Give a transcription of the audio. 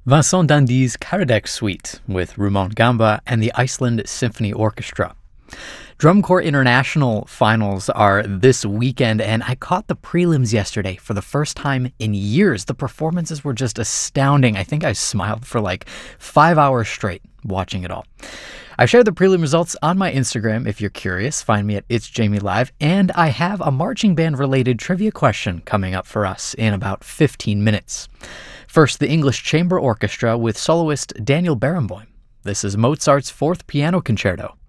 Vincent Dandy's Karadec Suite with Rumon Gamba and the Iceland Symphony Orchestra. Drum Corps International finals are this weekend, and I caught the prelims yesterday for the first time in years. The performances were just astounding. I think I smiled for like 5 hours straight watching it all. I shared the prelim results on my Instagram if you're curious. Find me at It's Jamie Live, and I have a marching band related trivia question coming up for us in about 15 minutes. First, the English Chamber Orchestra with soloist Daniel Barenboim. This is Mozart's Fourth Piano Concerto.